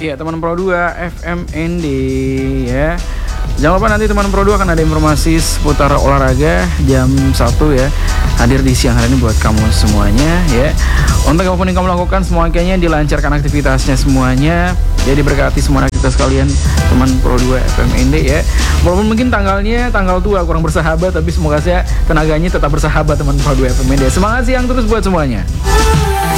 Iya, teman Pro 2 FMND ya. Jangan lupa nanti teman Pro 2 akan ada informasi seputar olahraga jam 1 ya. Hadir di siang hari ini buat kamu semuanya ya. Untuk apapun yang kamu lakukan semuanya dilancarkan aktivitasnya semuanya. Jadi berkati semua aktivitas kalian teman Pro 2 FMND ya. Walaupun mungkin tanggal tua kurang bersahabat, tapi semoga saya tenaganya tetap bersahabat teman Pro 2 FMND. Semangat siang terus buat semuanya.